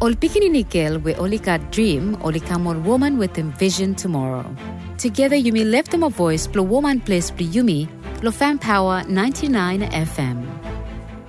Ol pikini nikel we olika dream olikamol woman with vision tomorrow. Together you may lift them a voice plo woman place pli yumi plo fan power 99 FM.